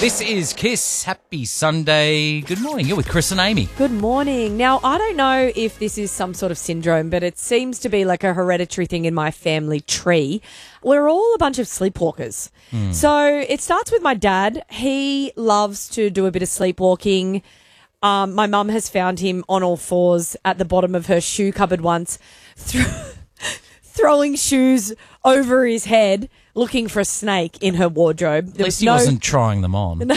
This is Kiss. Happy Sunday. Good morning. You're with Chris and Amy. Good morning. Now, I don't know if this is some sort of syndrome, but it seems to be like a hereditary thing in my family tree. We're all a bunch of sleepwalkers. So it starts with my dad. He loves to do a bit of sleepwalking. My mum has found him on all fours at the bottom of her shoe cupboard once, throwing shoes over his head, looking for a snake in her wardrobe. At least he wasn't trying them on.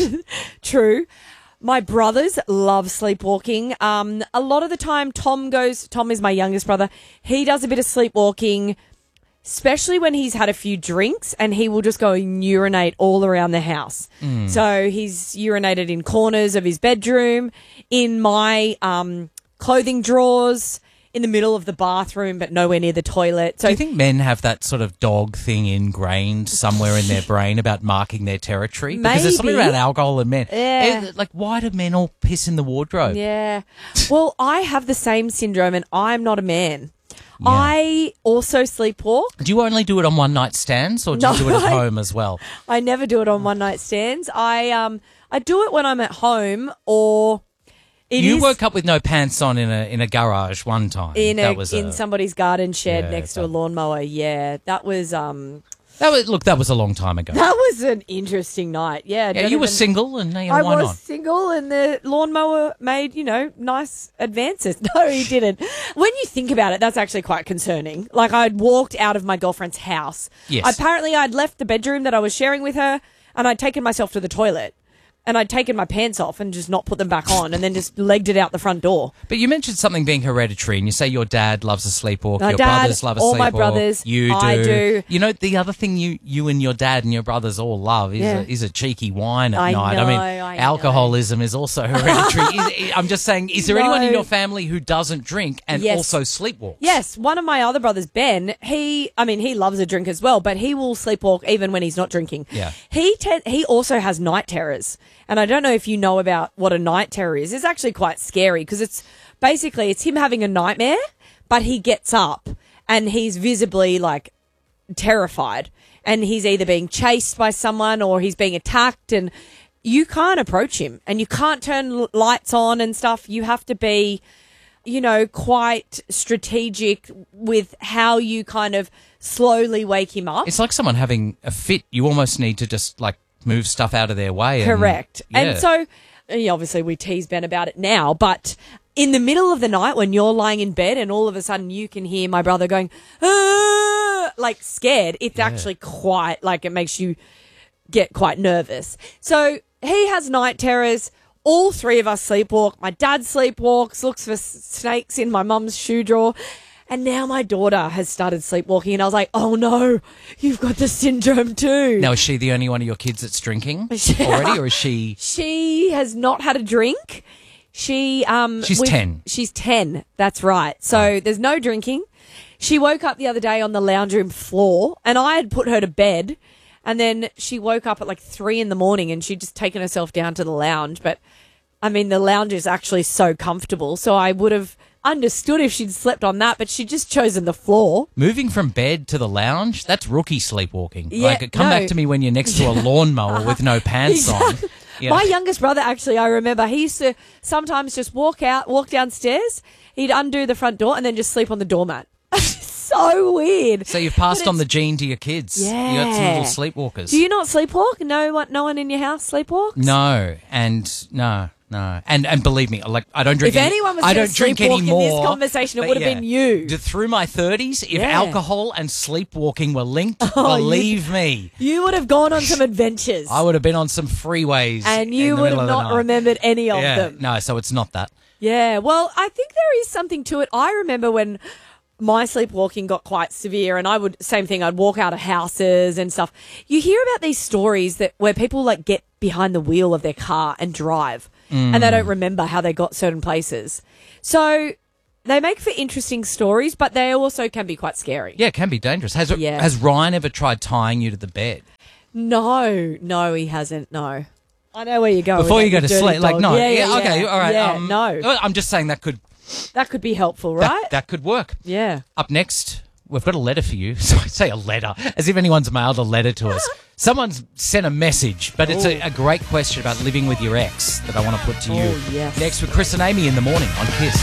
True. My brothers love sleepwalking. A lot of the time, Tom is my youngest brother. He does a bit of sleepwalking, especially when he's had a few drinks, and he will just go and urinate all around the house. So he's urinated in corners of his bedroom, in my clothing drawers, in the middle of the bathroom, but nowhere near the toilet. So do you think men have that sort of dog thing ingrained somewhere in their brain about marking their territory? Because there's something about alcohol and men. Yeah. Like, why do men all piss in the wardrobe? Yeah. Well, I have the same syndrome, and I'm not a man. Yeah. I also sleepwalk. Do you only do it on one-night stands, or do you do it at home as well? I never do it on one-night stands. I do it when I'm at home, or you woke up with no pants on in a garage one time. In somebody's garden shed next to a lawnmower. Yeah, that was that was a long time ago. That was an interesting night. Yeah, you were single, and now you're I why was not? single, and the lawnmower made nice advances. No, he didn't. When you think about it, that's actually quite concerning. Like, I'd walked out of my girlfriend's house. Yes. Apparently, I'd left the bedroom that I was sharing with her, and I'd taken myself to the toilet. And I'd taken my pants off and just not put them back on, and then just legged it out the front door. But you mentioned something being hereditary, and you say your dad loves a sleepwalk, My your dad, brothers love a all sleepwalk. my brothers, I do. You know, the other thing you and your dad and your brothers all love is a cheeky wine at night. I know. Alcoholism is also hereditary. I'm just saying, is there anyone in your family who doesn't drink and also sleepwalks? Yes, one of my other brothers, Ben, he loves a drink as well, but he will sleepwalk even when he's not drinking. Yeah. He also has night terrors. And I don't know if you know about what a night terror is. It's actually quite scary because it's him having a nightmare, but he gets up and he's visibly terrified, and he's either being chased by someone or he's being attacked, and you can't approach him and you can't turn lights on and stuff. You have to be, quite strategic with how you kind of slowly wake him up. It's like someone having a fit. You almost need to just move stuff out of their way. Correct. And so, obviously we tease Ben about it now, but in the middle of the night when you're lying in bed and all of a sudden you can hear my brother going, "Ah!" scared, it's actually quite, it makes you get quite nervous. So he has night terrors. All three of us sleepwalk. My dad sleepwalks, looks for snakes in my mum's shoe drawer. And now my daughter has started sleepwalking, and I was like, "Oh no, you've got the syndrome too." Now, is she the only one of your kids that's drinking already, or is she? She has not had a drink. She's 10. She's 10. That's right. So there's no drinking. She woke up the other day on the lounge room floor, and I had put her to bed, and then she woke up at 3 a.m, and she'd just taken herself down to the lounge. But the lounge is actually so comfortable, so I would have understood if she'd slept on that, but she'd just chosen the floor. Moving from bed to the lounge, that's rookie sleepwalking. Yeah, Come back to me when you're next to a lawnmower with no pants on. Yeah. My youngest brother, actually, I remember, he used to sometimes just walk downstairs, he'd undo the front door and then just sleep on the doormat. So weird. So you've passed on the gene to your kids. Yeah. You got some little sleepwalkers. Do you not sleepwalk? No one in your house sleepwalks? No, and no. And believe me, I don't drink. If anyone was I going don't to drink sleepwalk anymore. in this conversation, it would have been you. Through my 30s, if Yeah. alcohol and sleepwalking were linked, believe me, You would have gone on some adventures. I would have been on some freeways. And you in the would middle have of the not night. remembered any of them. No, so it's not that. Yeah, well, I think there is something to it. I remember when my sleepwalking got quite severe, and I'd walk out of houses and stuff. You hear about these stories where people get behind the wheel of their car and drive, and they don't remember how they got certain places. So they make for interesting stories, but they also can be quite scary. Yeah, it can be dangerous. Has Ryan ever tried tying you to the bed? No, he hasn't. No. I know where you're going. Before with you go that, to you sleep, dirty dog. no. Yeah, Okay, all right. Yeah, no. I'm just saying that could That could be helpful, right? that could work. Yeah. Up next, we've got a letter for you. So I say a letter, as if anyone's mailed a letter to us. Someone's sent a message, but it's a great question about living with your ex that I want to put to you. Oh, yes. Next with Chris and Amy in the morning on KISS.